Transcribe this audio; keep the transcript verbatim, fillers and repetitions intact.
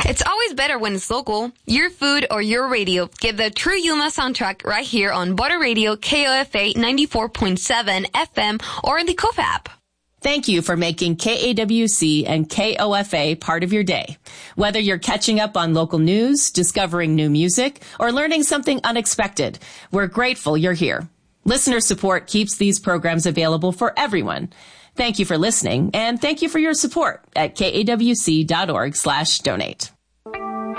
It's always better when it's local. Your food or your radio. Get the True Yuma soundtrack right here on Butter Radio K O F A ninety-four point seven F M or in the K O F app. Thank you for making K A W C and K O F A part of your day. Whether you're catching up on local news, discovering new music, or learning something unexpected, we're grateful you're here. Listener support keeps these programs available for everyone. Thank you for listening, and thank you for your support at kawc.org slash donate.